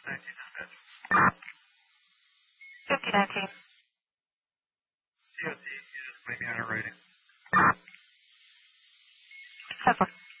5019. COT, you just put me on a rating. Have fun.